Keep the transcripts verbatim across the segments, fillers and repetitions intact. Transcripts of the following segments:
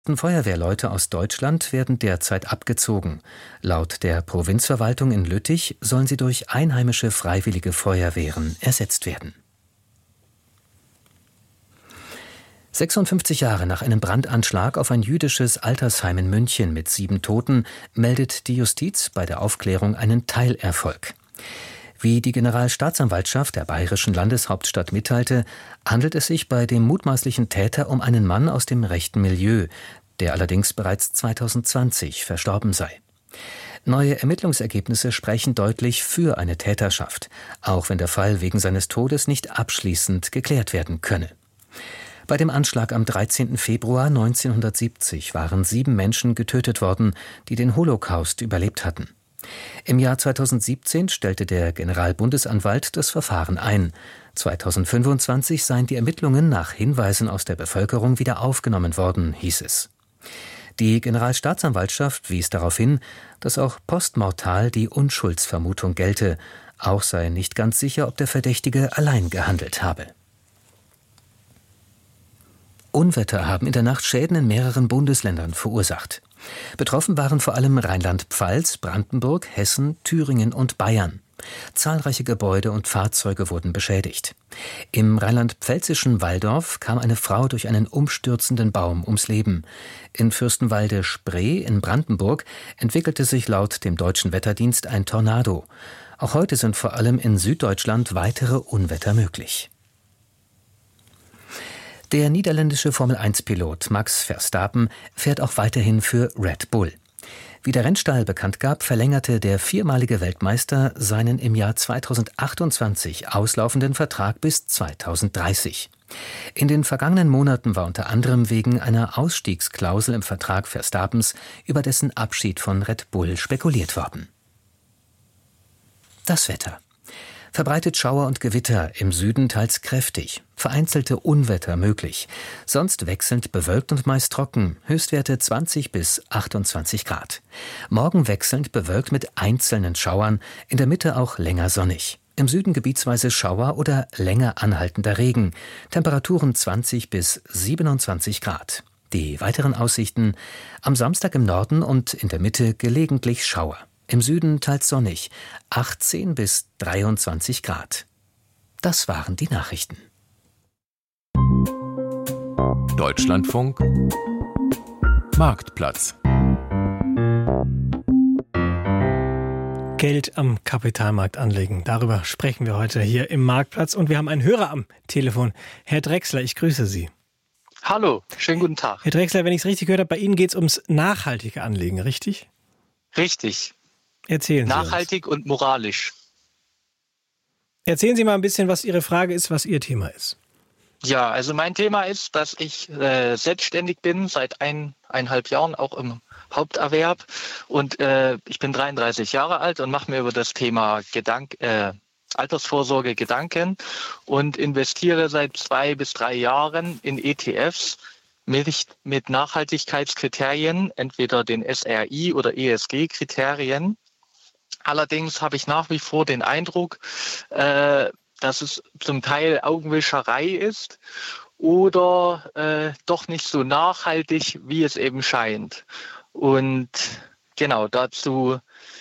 Feuerwehrleute aus Deutschland werden derzeit abgezogen. Laut der Provinzverwaltung in Lüttich sollen sie durch einheimische Freiwillige Feuerwehren ersetzt werden. sechsundfünfzig Jahre nach einem Brandanschlag auf ein jüdisches Altersheim in München mit sieben Toten meldet die Justiz bei der Aufklärung einen Teilerfolg. Wie die Generalstaatsanwaltschaft der bayerischen Landeshauptstadt mitteilte, handelt es sich bei dem mutmaßlichen Täter um einen Mann aus dem rechten Milieu, der allerdings bereits zweitausendzwanzig verstorben sei. Neue Ermittlungsergebnisse sprechen deutlich für eine Täterschaft, auch wenn der Fall wegen seines Todes nicht abschließend geklärt werden könne. Bei dem Anschlag am dreizehnten Februar neunzehnhundertsiebzig waren sieben Menschen getötet worden, die den Holocaust überlebt hatten. Im Jahr zweitausendsiebzehn stellte der Generalbundesanwalt das Verfahren ein. zweitausendfünfundzwanzig seien die Ermittlungen nach Hinweisen aus der Bevölkerung wieder aufgenommen worden, hieß es. Die Generalstaatsanwaltschaft wies darauf hin, dass auch postmortal die Unschuldsvermutung gelte. Auch sei nicht ganz sicher, ob der Verdächtige allein gehandelt habe. Unwetter haben in der Nacht Schäden in mehreren Bundesländern verursacht. Betroffen waren vor allem Rheinland-Pfalz, Brandenburg, Hessen, Thüringen und Bayern. Zahlreiche Gebäude und Fahrzeuge wurden beschädigt. Im rheinland-pfälzischen Walldorf kam eine Frau durch einen umstürzenden Baum ums Leben. In Fürstenwalde-Spree in Brandenburg entwickelte sich laut dem Deutschen Wetterdienst ein Tornado. Auch heute sind vor allem in Süddeutschland weitere Unwetter möglich. Der niederländische Formel eins Pilot Max Verstappen fährt auch weiterhin für Red Bull. Wie der Rennstall bekannt gab, verlängerte der viermalige Weltmeister seinen im Jahr zweitausendachtundzwanzig auslaufenden Vertrag bis zweitausenddreißig. In den vergangenen Monaten war unter anderem wegen einer Ausstiegsklausel im Vertrag Verstappens über dessen Abschied von Red Bull spekuliert worden. Das Wetter. Verbreitet Schauer und Gewitter, im Süden teils kräftig, vereinzelte Unwetter möglich, sonst wechselnd bewölkt und meist trocken, Höchstwerte zwanzig bis achtundzwanzig Grad. Morgen wechselnd bewölkt mit einzelnen Schauern, in der Mitte auch länger sonnig. Im Süden gebietsweise Schauer oder länger anhaltender Regen, Temperaturen zwanzig bis siebenundzwanzig Grad. Die weiteren Aussichten: am Samstag im Norden und in der Mitte gelegentlich Schauer. Im Süden teils sonnig, achtzehn bis dreiundzwanzig Grad. Das waren die Nachrichten. Deutschlandfunk Marktplatz. Geld am Kapitalmarkt anlegen. Darüber sprechen wir heute hier im Marktplatz. Und wir haben einen Hörer am Telefon. Herr Drechsler, ich grüße Sie. Hallo, schönen guten Tag. Herr Drechsler, wenn ich es richtig gehört habe, bei Ihnen geht es ums nachhaltige Anlegen, richtig? Richtig. Erzählen Sie Nachhaltig uns. Und moralisch. Erzählen Sie mal ein bisschen, was Ihre Frage ist, was Ihr Thema ist. Ja, also mein Thema ist, dass ich äh, selbstständig bin, seit eineinhalb Jahren auch im Haupterwerb. Und äh, ich bin dreiunddreißig Jahre alt und mache mir über das Thema Gedank, äh, Altersvorsorge Gedanken und investiere seit zwei bis drei Jahren in E T Fs mit, mit Nachhaltigkeitskriterien, entweder den S R I- oder E S G-Kriterien. Allerdings habe ich nach wie vor den Eindruck, äh, dass es zum Teil Augenwischerei ist oder äh, doch nicht so nachhaltig, wie es eben scheint. Und genau dazu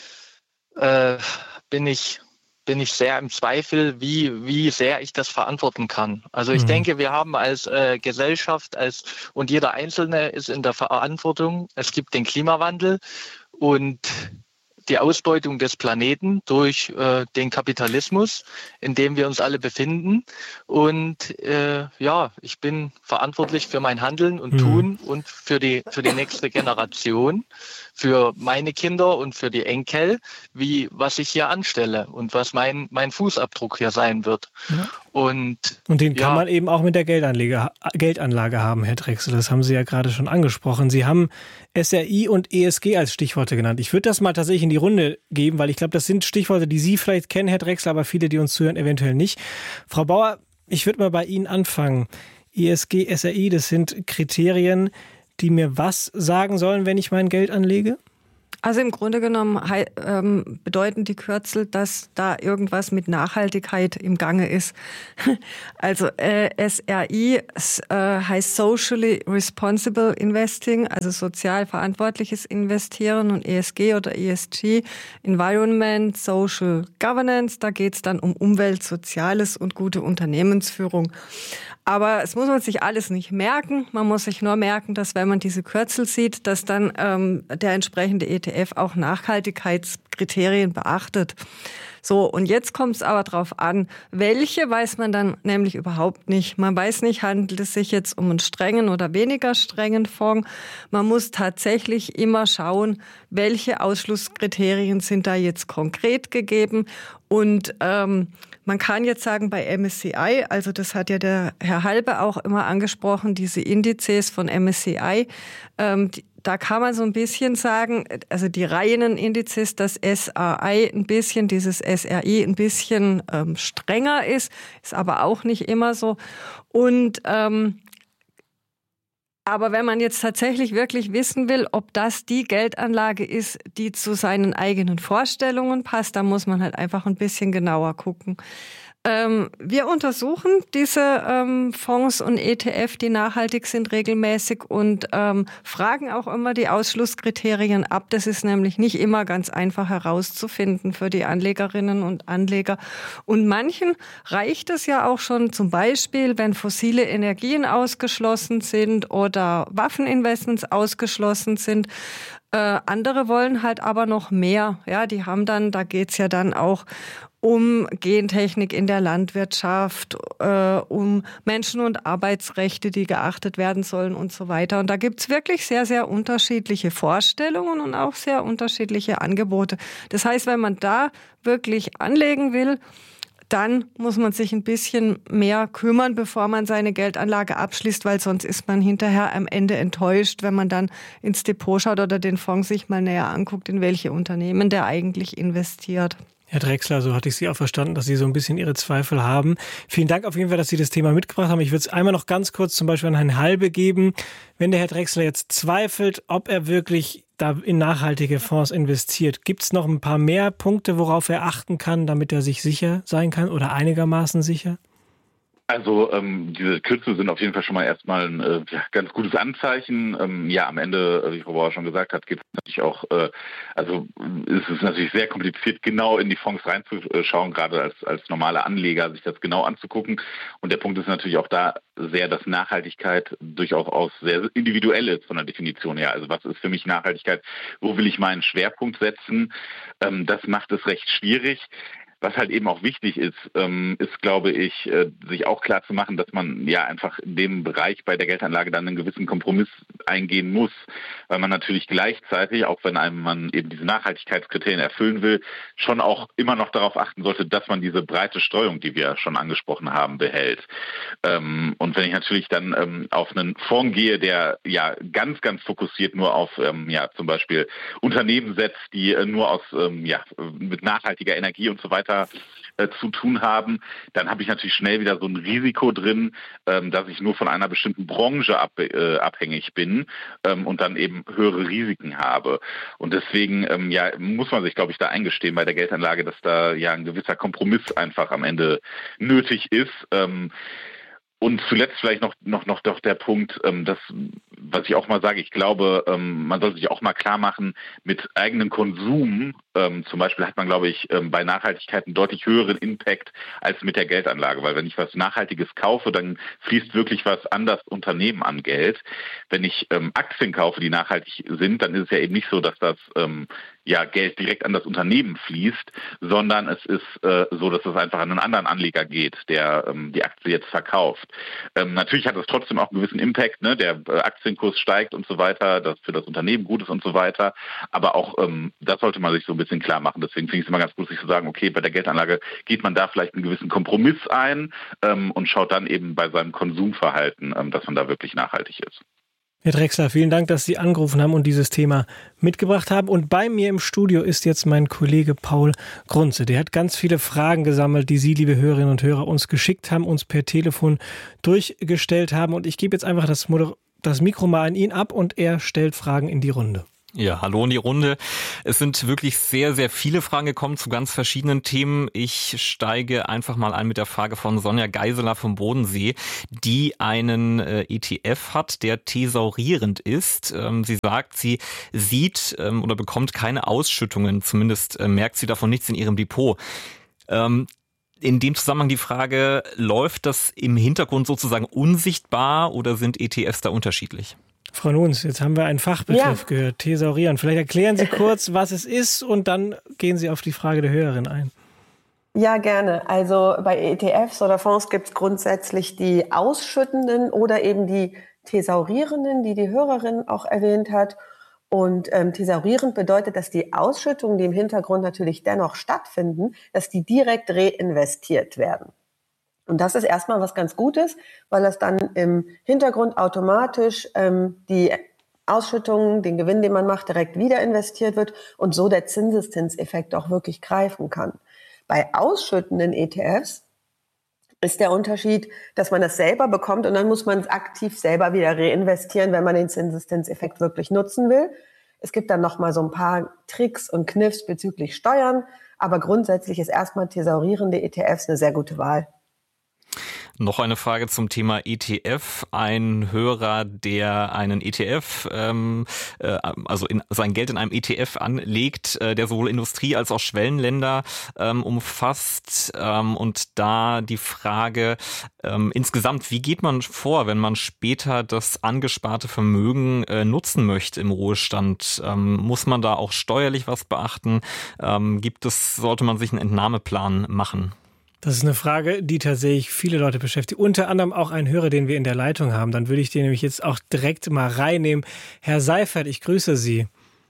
äh, bin ich bin ich sehr im Zweifel, wie wie sehr ich das verantworten kann. Also ich mhm. denke, wir haben als äh, Gesellschaft als und jeder Einzelne ist in der Verantwortung. Es gibt den Klimawandel und die Ausbeutung des Planeten durch äh, den Kapitalismus, in dem wir uns alle befinden. Und äh, ja, ich bin verantwortlich für mein Handeln und Tun mhm. und für die für die nächste Generation, für meine Kinder und für die Enkel, wie was ich hier anstelle und was mein mein Fußabdruck hier sein wird. Ja. Und, und den ja, kann man eben auch mit der Geldanlage, Geldanlage haben, Herr Drechsler. Das haben Sie ja gerade schon angesprochen. Sie haben S R I und E S G als Stichworte genannt. Ich würde das mal tatsächlich in die Runde geben, weil ich glaube, das sind Stichworte, die Sie vielleicht kennen, Herr Drechsler, aber viele, die uns zuhören, eventuell nicht. Frau Bauer, ich würde mal bei Ihnen anfangen. E S G, S R I, das sind Kriterien, die mir was sagen sollen, wenn ich mein Geld anlege? Also im Grunde genommen ähm, bedeuten die Kürzel, dass da irgendwas mit Nachhaltigkeit im Gange ist. Also äh, S R I äh, heißt Socially Responsible Investing, also sozial verantwortliches Investieren, und E S G oder E S G, Environment, Social Governance, da geht es dann um Umwelt, Soziales und gute Unternehmensführung. Aber es muss man sich alles nicht merken. Man muss sich nur merken, dass wenn man diese Kürzel sieht, dass dann ähm, der entsprechende E T F auch Nachhaltigkeitskriterien beachtet. So, und jetzt kommt es aber drauf an, welche weiß man dann nämlich überhaupt nicht. Man weiß nicht, handelt es sich jetzt um einen strengen oder weniger strengen Fonds. Man muss tatsächlich immer schauen, welche Ausschlusskriterien sind da jetzt konkret gegeben. Und ähm, man kann jetzt sagen, bei M S C I, also das hat ja der Herr Halbe auch immer angesprochen, diese Indizes von M S C I, ähm, die, da kann man so ein bisschen sagen, also die reinen Indizes, dass S R I ein bisschen, dieses S R I ein bisschen ähm, strenger ist, ist aber auch nicht immer so. Und ähm, aber wenn man jetzt tatsächlich wirklich wissen will, ob das die Geldanlage ist, die zu seinen eigenen Vorstellungen passt, dann muss man halt einfach ein bisschen genauer gucken. Ähm, wir untersuchen diese ähm, Fonds und E T F, die nachhaltig sind, regelmäßig und ähm, fragen auch immer die Ausschlusskriterien ab. Das ist nämlich nicht immer ganz einfach herauszufinden für die Anlegerinnen und Anleger. Und manchen reicht es ja auch schon, zum Beispiel, wenn fossile Energien ausgeschlossen sind oder Waffeninvestments ausgeschlossen sind. Äh, andere wollen halt aber noch mehr. Ja, die haben dann, da geht's ja dann auch um Gentechnik in der Landwirtschaft, äh, um Menschen- und Arbeitsrechte, die geachtet werden sollen und so weiter. Und da gibt's wirklich sehr, sehr unterschiedliche Vorstellungen und auch sehr unterschiedliche Angebote. Das heißt, wenn man da wirklich anlegen will, dann muss man sich ein bisschen mehr kümmern, bevor man seine Geldanlage abschließt, weil sonst ist man hinterher am Ende enttäuscht, wenn man dann ins Depot schaut oder den Fonds sich mal näher anguckt, in welche Unternehmen der eigentlich investiert. Herr Drechsler, so hatte ich Sie auch verstanden, dass Sie so ein bisschen Ihre Zweifel haben. Vielen Dank auf jeden Fall, dass Sie das Thema mitgebracht haben. Ich würde es einmal noch ganz kurz zum Beispiel an Herrn Halbe geben. Wenn der Herr Drechsler jetzt zweifelt, ob er wirklich da in nachhaltige Fonds investiert, gibt es noch ein paar mehr Punkte, worauf er achten kann, damit er sich sicher sein kann oder einigermaßen sicher? Also ähm, diese Kürzel sind auf jeden Fall schon mal erstmal ein äh, ja, ganz gutes Anzeichen. Ähm, ja, am Ende, wie Frau Bauer schon gesagt hat, geht es natürlich auch, äh, also ist es natürlich sehr kompliziert, genau in die Fonds reinzuschauen, gerade als als normale Anleger, sich das genau anzugucken. Und der Punkt ist natürlich auch da sehr, dass Nachhaltigkeit durchaus auch sehr individuell ist von der Definition her. Also was ist für mich Nachhaltigkeit? Wo will ich meinen Schwerpunkt setzen? Ähm, das macht es recht schwierig. Was halt eben auch wichtig ist, ähm, ist, glaube ich, äh, sich auch klar zu machen, dass man ja einfach in dem Bereich bei der Geldanlage dann einen gewissen Kompromiss eingehen muss, weil man natürlich gleichzeitig, auch wenn einem man eben diese Nachhaltigkeitskriterien erfüllen will, schon auch immer noch darauf achten sollte, dass man diese breite Streuung, die wir schon angesprochen haben, behält. Ähm, und wenn ich natürlich dann ähm, auf einen Fonds gehe, der ja ganz, ganz fokussiert nur auf ähm, ja zum Beispiel Unternehmen setzt, die äh, nur aus ähm, ja mit nachhaltiger Energie und so weiter äh, zu tun haben, dann habe ich natürlich schnell wieder so ein Risiko drin, ähm, dass ich nur von einer bestimmten Branche ab, äh, abhängig bin ähm, und dann eben höhere Risiken habe. Und deswegen ähm, ja, muss man sich, glaube ich, da eingestehen bei der Geldanlage, dass da ja ein gewisser Kompromiss einfach am Ende nötig ist. Ähm, Und zuletzt vielleicht noch noch noch doch der Punkt, ähm, das, was ich auch mal sage, ich glaube, ähm, man soll sich auch mal klar machen, mit eigenem Konsum, ähm, zum Beispiel hat man, glaube ich, ähm, bei Nachhaltigkeit einen deutlich höheren Impact als mit der Geldanlage, weil wenn ich was Nachhaltiges kaufe, dann fließt wirklich was an das Unternehmen an Geld. Wenn ich ähm, Aktien kaufe, die nachhaltig sind, dann ist es ja eben nicht so, dass das ähm, ja Geld direkt an das Unternehmen fließt, sondern es ist äh, so, dass es einfach an einen anderen Anleger geht, der ähm, die Aktie jetzt verkauft. Ähm, natürlich hat es trotzdem auch einen gewissen Impact, ne? Der äh, Aktienkurs steigt und so weiter, das für das Unternehmen gut ist und so weiter. Aber auch ähm, das sollte man sich so ein bisschen klar machen. Deswegen finde ich es immer ganz gut, sich zu sagen, okay, bei der Geldanlage geht man da vielleicht einen gewissen Kompromiss ein ähm, und schaut dann eben bei seinem Konsumverhalten, ähm, dass man da wirklich nachhaltig ist. Herr Drechsler, vielen Dank, dass Sie angerufen haben und dieses Thema mitgebracht haben. Und bei mir im Studio ist jetzt mein Kollege Paul Grunze. Der hat ganz viele Fragen gesammelt, die Sie, liebe Hörerinnen und Hörer, uns geschickt haben, uns per Telefon durchgestellt haben. Und ich gebe jetzt einfach das, Moder- das Mikro mal an ihn ab und er stellt Fragen in die Runde. Ja, hallo in die Runde. Es sind wirklich sehr, sehr viele Fragen gekommen zu ganz verschiedenen Themen. Ich steige einfach mal ein mit der Frage von Sonja Geiseler vom Bodensee, die einen äh, E T F hat, der thesaurierend ist. Ähm, sie sagt, sie sieht ähm, oder bekommt keine Ausschüttungen, zumindest äh, merkt sie davon nichts in ihrem Depot. Ähm, in dem Zusammenhang die Frage, läuft das im Hintergrund sozusagen unsichtbar oder sind E T Fs da unterschiedlich? Frau Nuns, jetzt haben wir einen Fachbegriff Ja. gehört, thesaurieren. Vielleicht erklären Sie kurz, was es ist und dann gehen Sie auf die Frage der Hörerin ein. Ja, gerne. Also bei E T Fs oder Fonds gibt es grundsätzlich die ausschüttenden oder eben die thesaurierenden, die die Hörerin auch erwähnt hat. Und ähm, thesaurierend bedeutet, dass die Ausschüttungen, die im Hintergrund natürlich dennoch stattfinden, dass die direkt reinvestiert werden. Und das ist erstmal was ganz Gutes, weil das dann im Hintergrund automatisch ähm, die Ausschüttungen, den Gewinn, den man macht, direkt wieder investiert wird und so der Zinseszinseffekt auch wirklich greifen kann. Bei ausschüttenden E T Fs ist der Unterschied, dass man das selber bekommt und dann muss man es aktiv selber wieder reinvestieren, wenn man den Zinseszinseffekt wirklich nutzen will. Es gibt dann nochmal so ein paar Tricks und Kniffs bezüglich Steuern, aber grundsätzlich ist erstmal thesaurierende E T Fs eine sehr gute Wahl. Noch eine Frage zum Thema E T F. Ein Hörer, der einen E T F, ähm, äh, also in, sein Geld in einem E T F anlegt, äh, der sowohl Industrie- als auch Schwellenländer ähm, umfasst. Ähm, und da die Frage ähm, insgesamt, wie geht man vor, wenn man später das angesparte Vermögen äh, nutzen möchte im Ruhestand? Ähm, muss man da auch steuerlich was beachten? Ähm, gibt es, sollte man sich einen Entnahmeplan machen? Das ist eine Frage, die tatsächlich viele Leute beschäftigt. Unter anderem auch ein Hörer, den wir in der Leitung haben. Dann würde ich den nämlich jetzt auch direkt mal reinnehmen. Herr Seifert, ich grüße Sie.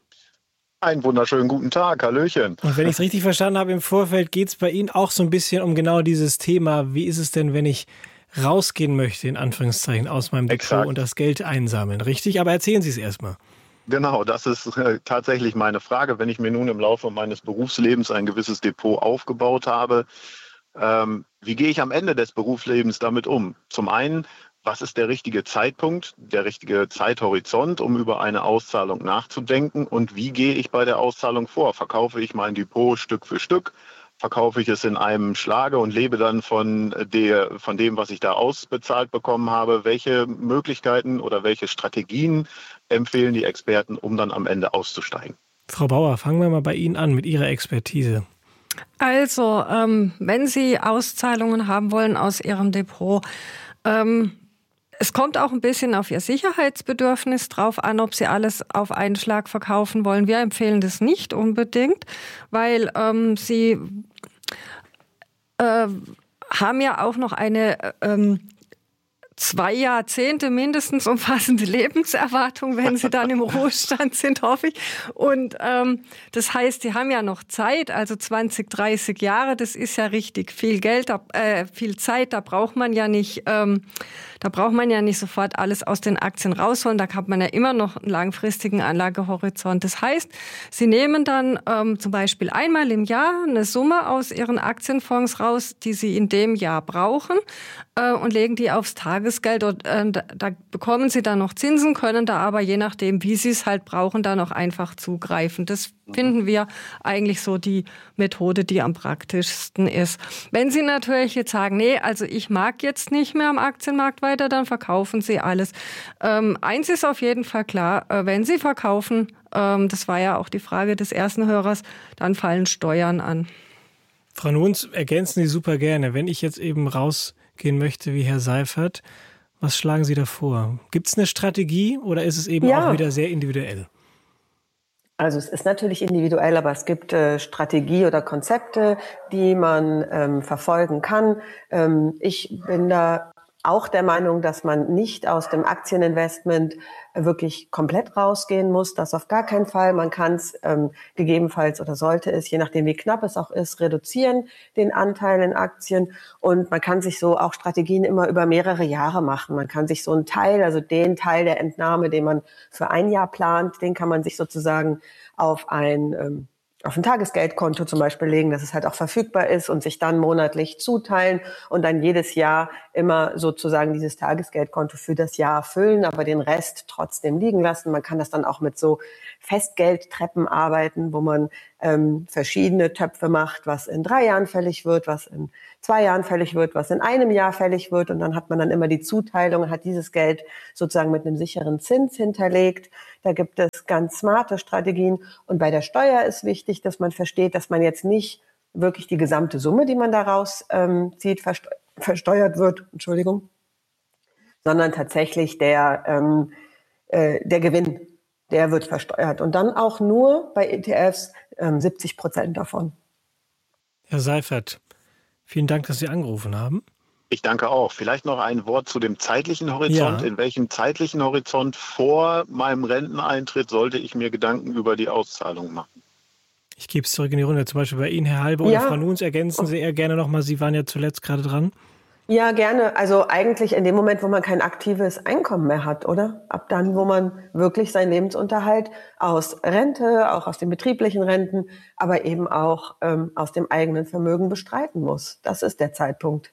Einen wunderschönen guten Tag, Hallöchen. Und wenn ich es richtig verstanden habe im Vorfeld, geht es bei Ihnen auch so ein bisschen um genau dieses Thema. Wie ist es denn, wenn ich rausgehen möchte, in Anführungszeichen, aus meinem Depot Exakt. und das Geld einsammeln? Richtig? Aber erzählen Sie es erstmal. Genau, das ist äh, tatsächlich meine Frage. Wenn ich mir nun im Laufe meines Berufslebens ein gewisses Depot aufgebaut habe, Ähm, wie gehe ich am Ende des Berufslebens damit um? Zum einen, was ist der richtige Zeitpunkt, der richtige Zeithorizont, um über eine Auszahlung nachzudenken? Und wie gehe ich bei der Auszahlung vor? Verkaufe ich mein Depot Stück für Stück? Verkaufe ich es in einem Schlage und lebe dann von, der, von dem, was ich da ausbezahlt bekommen habe? Welche Möglichkeiten oder welche Strategien empfehlen die Experten, um dann am Ende auszusteigen? Frau Bauer, fangen wir mal bei Ihnen an mit Ihrer Expertise. Also, ähm, wenn Sie Auszahlungen haben wollen aus Ihrem Depot, ähm, es kommt auch ein bisschen auf Ihr Sicherheitsbedürfnis drauf an, ob Sie alles auf einen Schlag verkaufen wollen. Wir empfehlen das nicht unbedingt, weil ähm, Sie äh, haben ja auch noch eine ähm, zwei Jahrzehnte mindestens umfassende Lebenserwartung, wenn Sie dann im Ruhestand sind, hoffe ich. Und ähm, das heißt, Sie haben ja noch Zeit, also zwanzig, dreißig Jahre, das ist ja richtig viel Geld, äh, viel Zeit, da braucht man ja nicht, ähm, da braucht man ja nicht sofort alles aus den Aktien rausholen, da hat man ja immer noch einen langfristigen Anlagehorizont. Das heißt, Sie nehmen dann ähm, zum Beispiel einmal im Jahr eine Summe aus Ihren Aktienfonds raus, die Sie in dem Jahr brauchen, äh, und legen die aufs Tagesgeld. Und, äh, da, da bekommen Sie dann noch Zinsen, können da aber je nachdem, wie Sie es halt brauchen, dann auch einfach zugreifen. Das finden wir eigentlich so die Methode, die am praktischsten ist. Wenn Sie natürlich jetzt sagen, nee, also ich mag jetzt nicht mehr am Aktienmarkt weiter, dann verkaufen Sie alles. Ähm, eins ist auf jeden Fall klar, äh, wenn Sie verkaufen, ähm, das war ja auch die Frage des ersten Hörers, dann fallen Steuern an. Frau Nuns, ergänzen Sie super gerne. Wenn ich jetzt eben rausgehen möchte wie Herr Seifert, was schlagen Sie da vor? Gibt es eine Strategie oder ist es eben Ja. auch wieder sehr individuell? Also es ist natürlich individuell, aber es gibt äh, Strategie oder Konzepte, die man ähm, verfolgen kann. Ähm, ich bin da auch der Meinung, dass man nicht aus dem Aktieninvestment wirklich komplett rausgehen muss. Das auf gar keinen Fall. Man kann es ähm, gegebenenfalls oder sollte es, je nachdem wie knapp es auch ist, reduzieren, den Anteil in Aktien. Und man kann sich so auch Strategien immer über mehrere Jahre machen. Man kann sich so einen Teil, also den Teil der Entnahme, den man für ein Jahr plant, den kann man sich sozusagen auf ein ähm, auf ein Tagesgeldkonto zum Beispiel legen, dass es halt auch verfügbar ist und sich dann monatlich zuteilen und dann jedes Jahr immer sozusagen dieses Tagesgeldkonto für das Jahr füllen, aber den Rest trotzdem liegen lassen. Man kann das dann auch mit so Festgeldtreppen arbeiten, wo man ähm, verschiedene Töpfe macht, was in drei Jahren fällig wird, was in zwei Jahren fällig wird, was in einem Jahr fällig wird. Und dann hat man dann immer die Zuteilung, hat dieses Geld sozusagen mit einem sicheren Zins hinterlegt. Da gibt es ganz smarte Strategien. Und bei der Steuer ist wichtig, dass man versteht, dass man jetzt nicht wirklich die gesamte Summe, die man daraus ähm, zieht, verste- versteuert wird, Entschuldigung, sondern tatsächlich der, ähm, äh, der Gewinn, der wird versteuert. Und dann auch nur bei E T Fs ähm, siebzig Prozent davon. Herr Seifert, vielen Dank, dass Sie angerufen haben. Ich danke auch. Vielleicht noch ein Wort zu dem zeitlichen Horizont. Ja. In welchem zeitlichen Horizont vor meinem Renteneintritt sollte ich mir Gedanken über die Auszahlung machen? Ich gebe es zurück in die Runde. Zum Beispiel bei Ihnen, Herr Halbe oder Ja. Frau Nuns, ergänzen Sie eher gerne nochmal. Sie waren ja zuletzt gerade dran. Ja, gerne. Also eigentlich in dem Moment, wo man kein aktives Einkommen mehr hat, oder? Ab dann, wo man wirklich seinen Lebensunterhalt aus Rente, auch aus den betrieblichen Renten, aber eben auch ähm, aus dem eigenen Vermögen bestreiten muss. Das ist der Zeitpunkt.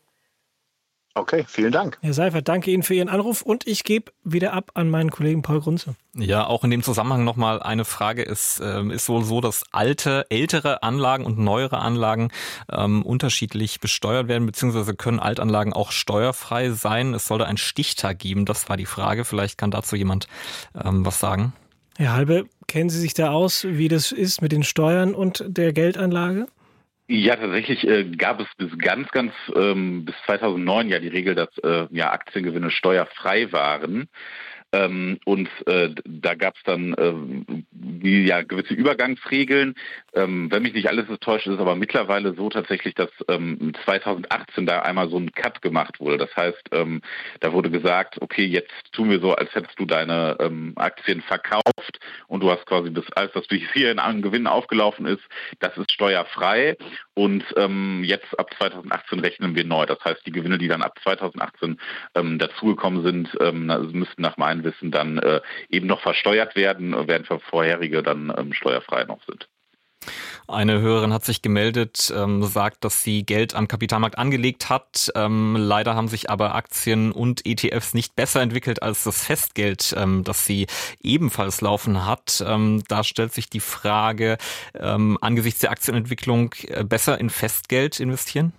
Okay, vielen Dank. Herr Seifert, danke Ihnen für Ihren Anruf und ich gebe wieder ab an meinen Kollegen Paul Grunze. Ja, auch in dem Zusammenhang nochmal eine Frage. Es ähm, ist wohl so, dass alte, ältere Anlagen und neuere Anlagen ähm, unterschiedlich besteuert werden, beziehungsweise können Altanlagen auch steuerfrei sein. Es soll da einen Stichtag geben, das war die Frage. Vielleicht kann dazu jemand ähm, was sagen. Herr Halbe, kennen Sie sich da aus, wie das ist mit den Steuern und der Geldanlage? Ja, tatsächlich äh, gab es bis ganz, ganz ähm, bis zweitausendneun ja die Regel, dass äh, ja Aktiengewinne steuerfrei waren. Ähm, und äh, da gab es dann ähm, die, ja, gewisse Übergangsregeln. Ähm, wenn mich nicht alles so täuscht, ist es aber mittlerweile so tatsächlich, dass ähm, zweitausendachtzehn da einmal so ein Cut gemacht wurde. Das heißt, ähm, da wurde gesagt, okay, jetzt tun wir so, als hättest du deine ähm, Aktien verkauft und du hast quasi das, alles, was durch hier in an Gewinn aufgelaufen ist, das ist steuerfrei. Und ähm, jetzt ab zweitausendachtzehn rechnen wir neu. Das heißt, die Gewinne, die dann ab zweitausendachtzehn ähm, dazugekommen sind, ähm, müssten nach meinem Wissen dann äh, eben noch versteuert werden, während für vorherige dann ähm, steuerfrei noch sind. Eine Hörerin hat sich gemeldet, ähm, sagt, dass sie Geld am Kapitalmarkt angelegt hat. Ähm, leider haben sich aber Aktien und E T Fs nicht besser entwickelt als das Festgeld, ähm, das sie ebenfalls laufen hat. Ähm, da stellt sich die Frage, ähm, angesichts der Aktienentwicklung äh, besser in Festgeld investieren?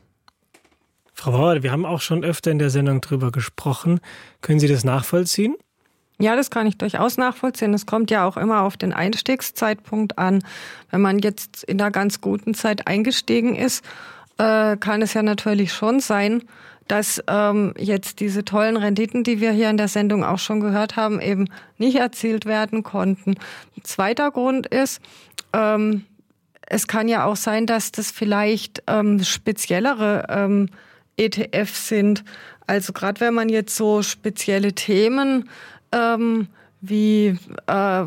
Frau Bauer, wir haben auch schon öfter in der Sendung drüber gesprochen. Können Sie das nachvollziehen? Ja, das kann ich durchaus nachvollziehen. Es kommt ja auch immer auf den Einstiegszeitpunkt an. Wenn man jetzt in einer ganz guten Zeit eingestiegen ist, äh, kann es ja natürlich schon sein, dass ähm, jetzt diese tollen Renditen, die wir hier in der Sendung auch schon gehört haben, eben nicht erzielt werden konnten. Ein zweiter Grund ist, ähm, es kann ja auch sein, dass das vielleicht ähm, speziellere ähm, E T Fs sind. Also gerade wenn man jetzt so spezielle Themen Ähm, wie, äh,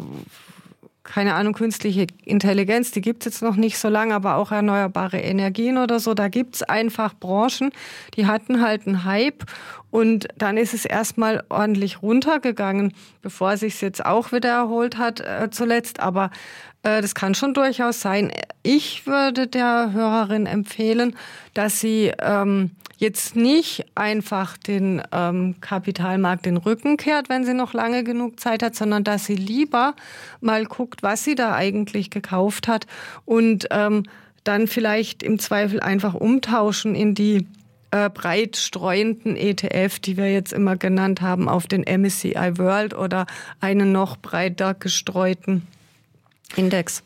keine Ahnung, künstliche Intelligenz, die gibt's jetzt noch nicht so lange, aber auch erneuerbare Energien oder so, da gibt's einfach Branchen, die hatten halt einen Hype und dann ist es erstmal ordentlich runtergegangen, bevor es sich jetzt auch wieder erholt hat äh, zuletzt, aber äh, das kann schon durchaus sein. Ich würde der Hörerin empfehlen, dass sie ähm, jetzt nicht einfach den ähm, Kapitalmarkt den Rücken kehrt, wenn sie noch lange genug Zeit hat, sondern dass sie lieber mal guckt, was sie da eigentlich gekauft hat und ähm, dann vielleicht im Zweifel einfach umtauschen in die äh, breit streuenden E T F, die wir jetzt immer genannt haben, auf den M S C I World oder einen noch breiter gestreuten Index.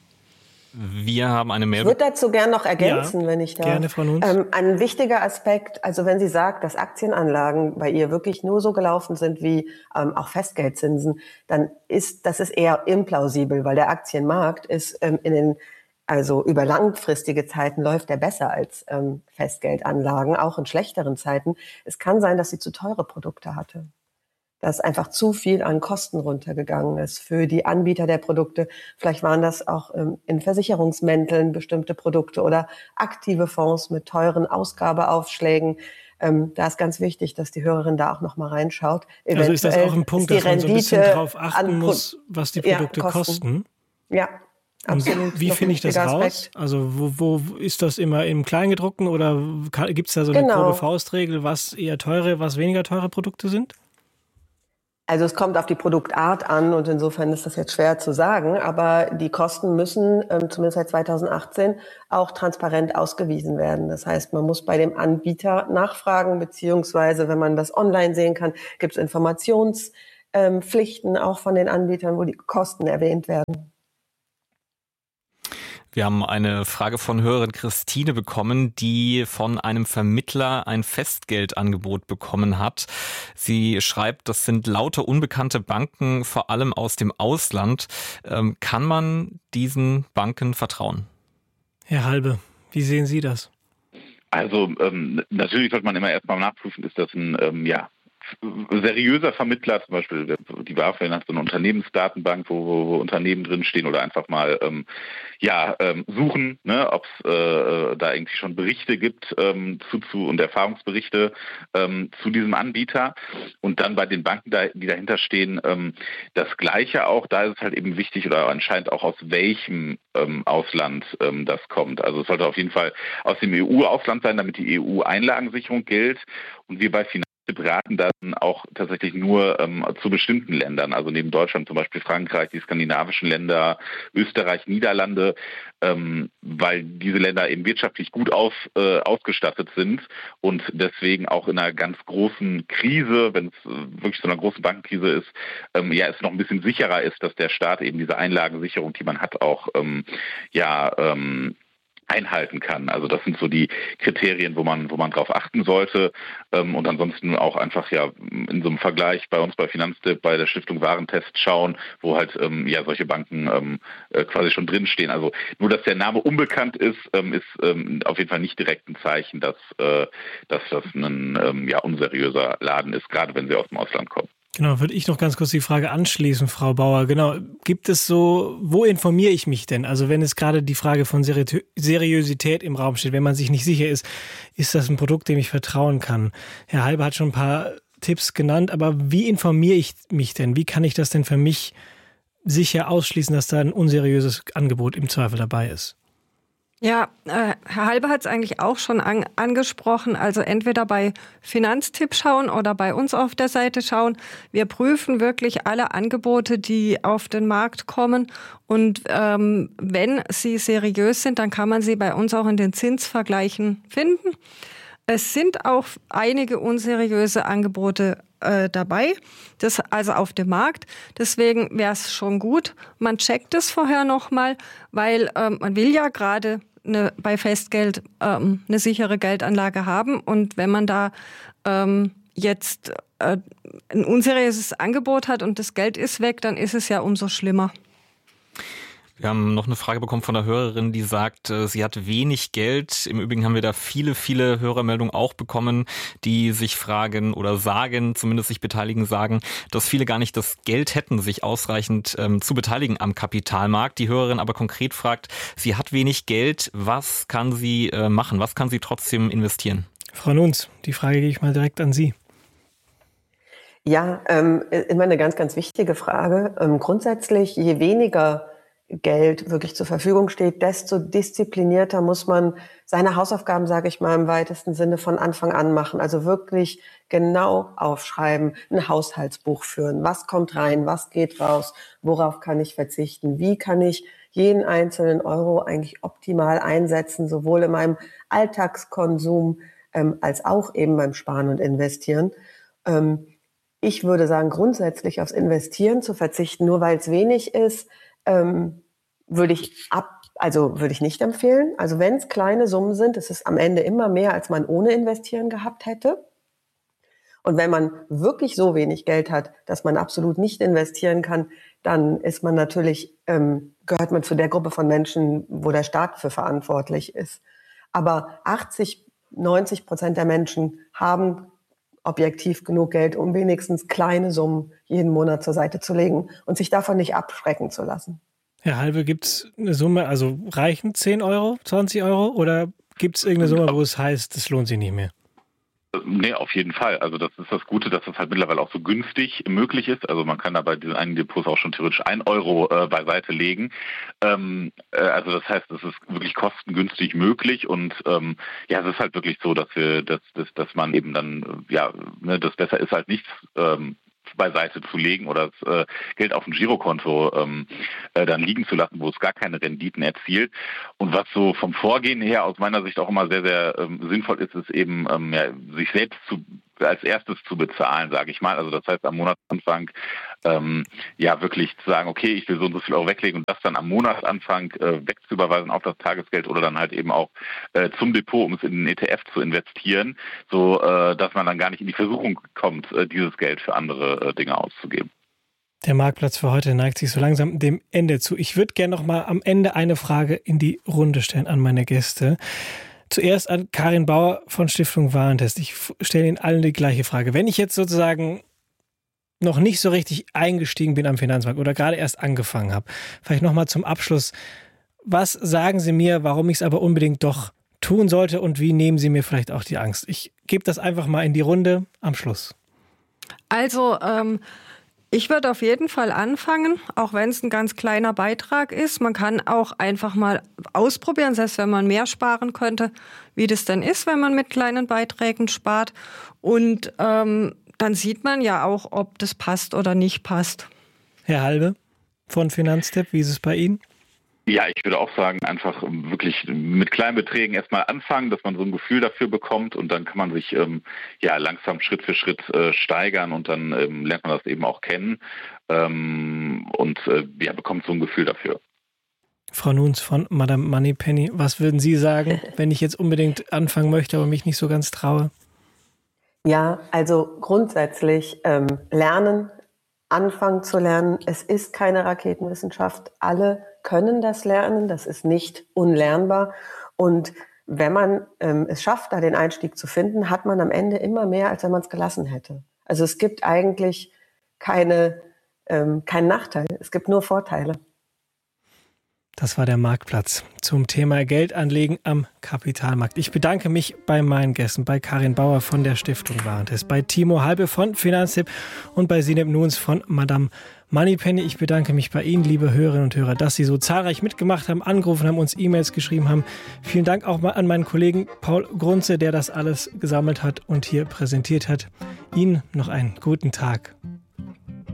Wir haben eine Mail. Ich würde dazu gerne noch ergänzen, ja, wenn ich darf. Gerne, Frau Nuns. Ähm, ein wichtiger Aspekt, also wenn sie sagt, dass Aktienanlagen bei ihr wirklich nur so gelaufen sind wie ähm, auch Festgeldzinsen, dann ist das ist eher implausibel, weil der Aktienmarkt ist ähm, in den also über langfristige Zeiten läuft er besser als ähm, Festgeldanlagen, auch in schlechteren Zeiten. Es kann sein, dass sie zu teure Produkte hatte, dass einfach zu viel an Kosten runtergegangen ist für die Anbieter der Produkte. Vielleicht waren das auch ähm, in Versicherungsmänteln bestimmte Produkte oder aktive Fonds mit teuren Ausgabeaufschlägen. Ähm, da ist ganz wichtig, dass die Hörerin da auch noch mal reinschaut. Eventuell also ist das auch ein Punkt, dass man so ein bisschen drauf achten muss, was die Produkte ja, kosten. kosten? Ja. Absolut. Wie finde ich das raus? Also wo, wo ist das immer im Kleingedruckten oder gibt es da so eine genau. grobe Faustregel, was eher teure, was weniger teure Produkte sind? Also es kommt auf die Produktart an und insofern ist das jetzt schwer zu sagen, aber die Kosten müssen, ähm, zumindest seit zweitausendachtzehn, auch transparent ausgewiesen werden. Das heißt, man muss bei dem Anbieter nachfragen, beziehungsweise wenn man das online sehen kann, gibt es Informationspflichten auch von den Anbietern, wo die Kosten erwähnt werden. Wir haben eine Frage von Hörerin Christine bekommen, die von einem Vermittler ein Festgeldangebot bekommen hat. Sie schreibt, das sind lauter unbekannte Banken, vor allem aus dem Ausland. Ähm, kann man diesen Banken vertrauen? Herr Halbe, wie sehen Sie das? Also ähm, natürlich sollte man immer erstmal nachprüfen, ist das ein ähm, ja seriöser Vermittler, zum Beispiel die BaFin hat so eine Unternehmensdatenbank, wo, wo, wo Unternehmen drinstehen oder einfach mal ähm, ja ähm, suchen, ne, ob es äh, da irgendwie schon Berichte gibt ähm, zu, zu und Erfahrungsberichte ähm, zu diesem Anbieter. Und dann bei den Banken, da, die dahinter stehen, ähm, das Gleiche auch. Da ist es halt eben wichtig oder anscheinend auch aus welchem ähm, Ausland ähm, das kommt. Also es sollte auf jeden Fall aus dem E U-Ausland sein, damit die E U-Einlagensicherung gilt. Und wir bei Finanz beraten dann auch tatsächlich nur ähm, zu bestimmten Ländern, also neben Deutschland zum Beispiel Frankreich, die skandinavischen Länder, Österreich, Niederlande, ähm, weil diese Länder eben wirtschaftlich gut auf, äh, ausgestattet sind und deswegen auch in einer ganz großen Krise, wenn es äh, wirklich so eine große Bankenkrise ist, ähm, ja, es noch ein bisschen sicherer ist, dass der Staat eben diese Einlagensicherung, die man hat, auch ähm, ja ähm, einhalten kann. Also das sind so die Kriterien, wo man wo man drauf achten sollte ähm, und ansonsten auch einfach ja in so einem Vergleich bei uns bei Finanztipp, bei der Stiftung Warentest schauen, wo halt ähm, ja solche Banken ähm, äh, quasi schon drinstehen. Also nur, dass der Name unbekannt ist, ähm, ist ähm, auf jeden Fall nicht direkt ein Zeichen, dass, äh, dass das ein ähm, ja unseriöser Laden ist, gerade wenn sie aus dem Ausland kommen. Genau, würde ich noch ganz kurz die Frage anschließen, Frau Bauer. Genau, gibt es so, wo informiere ich mich denn? Also wenn es gerade die Frage von Seri- Seriosität im Raum steht, wenn man sich nicht sicher ist, ist das ein Produkt, dem ich vertrauen kann? Herr Halbe hat schon ein paar Tipps genannt, aber wie informiere ich mich denn? Wie kann ich das denn für mich sicher ausschließen, dass da ein unseriöses Angebot im Zweifel dabei ist? Ja, äh, Herr Halbe hat es eigentlich auch schon an, angesprochen. Also entweder bei Finanztipp schauen oder bei uns auf der Seite schauen. Wir prüfen wirklich alle Angebote, die auf den Markt kommen. Und ähm, wenn sie seriös sind, dann kann man sie bei uns auch in den Zinsvergleichen finden. Es sind auch einige unseriöse Angebote äh, dabei, das also auf dem Markt. Deswegen wäre es schon gut, man checkt es vorher nochmal, weil ähm, man will ja gerade eine, bei Festgeld ähm, eine sichere Geldanlage haben. Und wenn man da ähm, jetzt äh, ein unseriöses Angebot hat und das Geld ist weg, dann ist es ja umso schlimmer. Wir haben noch eine Frage bekommen von der Hörerin, die sagt, sie hat wenig Geld. Im Übrigen haben wir da viele, viele Hörermeldungen auch bekommen, die sich fragen oder sagen, zumindest sich beteiligen, sagen, dass viele gar nicht das Geld hätten, sich ausreichend ähm, zu beteiligen am Kapitalmarkt. Die Hörerin aber konkret fragt, sie hat wenig Geld, was kann sie äh, machen? Was kann sie trotzdem investieren? Frau Nunz, die Frage gehe ich mal direkt an Sie. Ja, ähm, immer eine ganz, ganz wichtige Frage. Ähm, grundsätzlich, je weniger Geld wirklich zur Verfügung steht, desto disziplinierter muss man seine Hausaufgaben, sage ich mal, im weitesten Sinne von Anfang an machen. Also wirklich genau aufschreiben, ein Haushaltsbuch führen. Was kommt rein? Was geht raus? Worauf kann ich verzichten? Wie kann ich jeden einzelnen Euro eigentlich optimal einsetzen, sowohl in meinem Alltagskonsum ähm, als auch eben beim Sparen und Investieren? Ähm, ich würde sagen, grundsätzlich aufs Investieren zu verzichten, nur weil es wenig ist, Ähm, würde ich ab, also würde ich nicht empfehlen. Also wenn es kleine Summen sind, ist es am Ende immer mehr, als man ohne Investieren gehabt hätte. Und wenn man wirklich so wenig Geld hat, dass man absolut nicht investieren kann, dann ist man natürlich, ähm, gehört man zu der Gruppe von Menschen, wo der Staat für verantwortlich ist. Aber achtzig, neunzig Prozent der Menschen haben objektiv genug Geld, um wenigstens kleine Summen jeden Monat zur Seite zu legen und sich davon nicht abschrecken zu lassen. Herr Halbe, gibt es eine Summe, also reichen zehn Euro, zwanzig Euro oder gibt es irgendeine Summe, wo es heißt, das lohnt sich nicht mehr? Nee, auf jeden Fall. Also das ist das Gute, dass das halt mittlerweile auch so günstig möglich ist. Also man kann da bei diesen einigen Depots auch schon theoretisch ein Euro äh, beiseite legen. Ähm, äh, also das heißt, es ist wirklich kostengünstig möglich und ähm, ja, es ist halt wirklich so, dass wir, dass, dass, dass man eben dann, ja, ne, das besser ist halt nichts ähm, beiseite zu legen oder das äh, Geld auf dem Girokonto ähm, äh, dann liegen zu lassen, wo es gar keine Renditen erzielt. Und was so vom Vorgehen her aus meiner Sicht auch immer sehr, sehr ähm, sinnvoll ist, ist eben ähm, ja, sich selbst zu als erstes zu bezahlen, sage ich mal. Also das heißt am Monatsanfang ähm, ja wirklich zu sagen, okay, ich will so und so viel Euro weglegen und das dann am Monatsanfang äh, wegzuüberweisen auf das Tagesgeld oder dann halt eben auch äh, zum Depot, um es in den E T F zu investieren, so äh, dass man dann gar nicht in die Versuchung kommt, äh, dieses Geld für andere äh, Dinge auszugeben. Der Marktplatz für heute neigt sich so langsam dem Ende zu. Ich würde gerne noch mal am Ende eine Frage in die Runde stellen an meine Gäste. Zuerst an Karin Bauer von Stiftung Warentest. Ich stelle Ihnen allen die gleiche Frage. Wenn ich jetzt sozusagen noch nicht so richtig eingestiegen bin am Finanzmarkt oder gerade erst angefangen habe, vielleicht noch mal zum Abschluss. Was sagen Sie mir, warum ich es aber unbedingt doch tun sollte und wie nehmen Sie mir vielleicht auch die Angst? Ich gebe das einfach mal in die Runde am Schluss. Also, ähm, ich würde auf jeden Fall anfangen, auch wenn es ein ganz kleiner Beitrag ist. Man kann auch einfach mal ausprobieren, selbst wenn man mehr sparen könnte, wie das denn ist, wenn man mit kleinen Beiträgen spart. Und ähm, dann sieht man ja auch, ob das passt oder nicht passt. Herr Halbe von Finanztipp, wie ist es bei Ihnen? Ja, ich würde auch sagen, einfach wirklich mit kleinen Beträgen erstmal anfangen, dass man so ein Gefühl dafür bekommt und dann kann man sich ähm, ja langsam Schritt für Schritt äh, steigern und dann ähm, lernt man das eben auch kennen ähm, und äh, ja, bekommt so ein Gefühl dafür. Frau Nuns von Madame Moneypenny, was würden Sie sagen, wenn ich jetzt unbedingt anfangen möchte, aber mich nicht so ganz traue? Ja, also grundsätzlich ähm, lernen, anfangen zu lernen. Es ist keine Raketenwissenschaft. Alle können das lernen. Das ist nicht unlernbar. Und wenn man ähm, es schafft, da den Einstieg zu finden, hat man am Ende immer mehr, als wenn man es gelassen hätte. Also es gibt eigentlich keine, ähm, keinen Nachteil. Es gibt nur Vorteile. Das war der Marktplatz zum Thema Geldanlegen am Kapitalmarkt. Ich bedanke mich bei meinen Gästen, bei Karin Bauer von der Stiftung Warentest, bei Timo Halbe von Finanztipp und bei Sineb Nuns von Madame Moneypenny. Ich bedanke mich bei Ihnen, liebe Hörerinnen und Hörer, dass Sie so zahlreich mitgemacht haben, angerufen haben, uns E-Mails geschrieben haben. Vielen Dank auch mal an meinen Kollegen Paul Grunze, der das alles gesammelt hat und hier präsentiert hat. Ihnen noch einen guten Tag.